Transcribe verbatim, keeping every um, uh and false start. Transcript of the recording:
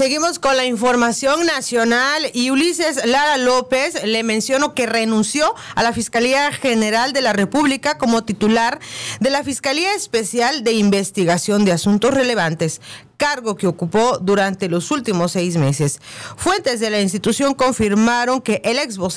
Seguimos con la información nacional y Ulises Lara López le mencionó que renunció a la Fiscalía General de la República como titular de la Fiscalía Especial de Investigación de Asuntos Relevantes, cargo que ocupó durante los últimos seis meses. Fuentes de la institución confirmaron que el ex vocero